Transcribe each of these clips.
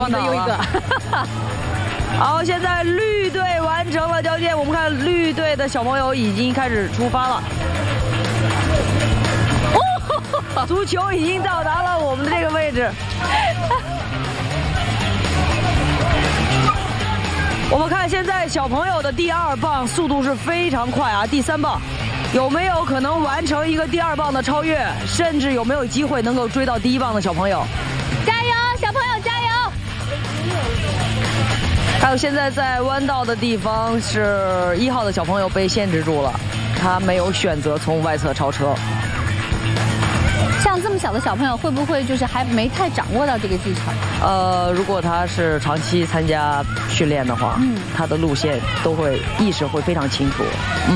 又一个。 好，现在绿队完成了交接，我们看绿队的小朋友已经开始出发了。哦，足球已经到达了我们的这个位置。我们看现在小朋友的第2棒速度是非常快啊，第3棒有没有可能完成一个第2棒的超越，甚至有没有机会能够追到第1棒的小朋友？ 加油，小朋友加油！ 还有现在在弯道的地方是1号的小朋友被限制住了，他没有选择从外侧超车。 像这么小的小朋友，会不会就是还没太掌握到这个技巧？ 如果他是长期参加训练的话，他的路线意识会非常清楚。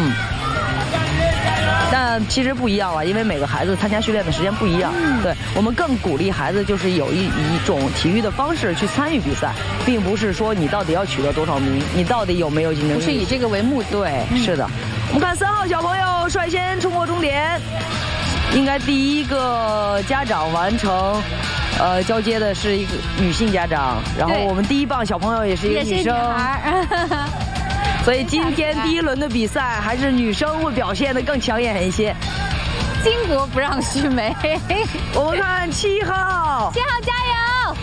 但其实不一样了，因为每个孩子参加训练的时间不一样。对，我们更鼓励孩子就是有一种体育的方式去参与比赛，并不是说你到底要取得多少名，你到底有没有竞争力， 不是以这个为目的。 对，是的。我们看3号小朋友率先冲过终点，应该第1个家长完成，交接的是一个女性家长，然后我们第1棒小朋友也是一个女生。所以今天第1轮的比赛还是女生会表现得更抢眼一些。 巾帼不让须眉。 我们看7号 ，7号加油！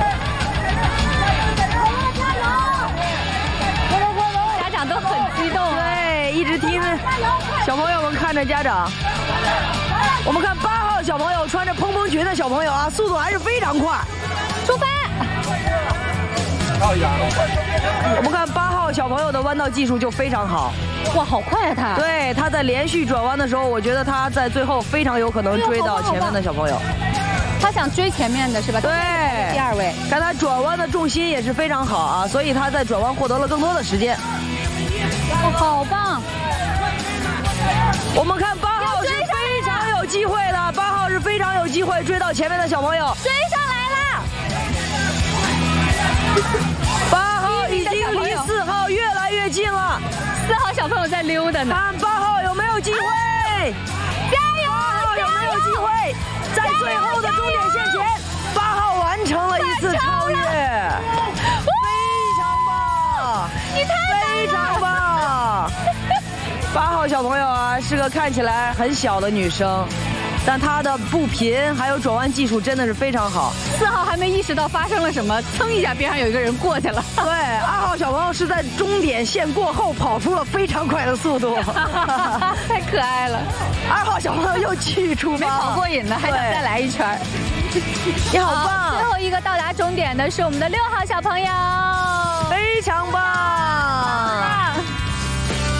家长都很激动， 对，一直听小朋友们看着家长。我们看8号小朋友穿着蓬蓬裙的小朋友啊，速度还是非常快。 出发！ 我们看8号小朋友的弯道技术就非常好， 哇，好快啊他！ 对，他在连续转弯的时候，我觉得他在最后非常有可能追到前面的小朋友。 他想追前面的是吧？ 对， 第2位。 看他转弯的重心也是非常好啊，所以他在转弯获得了更多的时间。 好棒！ 我们看8号是非常有机会的，8号是非常有机会追到前面的小朋友。 追上来了 ！8号已经离4号越来越近了 ，4号小朋友在溜达呢。 看8号有没有机会？ 加油 ！8号有没有机会？在最后的终点线前，8号完成了一次超越，非常棒！ 你太非常棒！8号小朋友啊，是个看起来很小的女生，但她的步频还有转弯技术真的是非常好。 4号还没意识到发生了什么，噌一下边上有一个人过去了。 对，2号小朋友是在终点线过后跑出了非常快的速度， 太可爱了。 2号小朋友又继续出发， 没跑过瘾呢，还想再来一圈。 你好棒！ 最后一个到达终点的是我们的6号小朋友， 非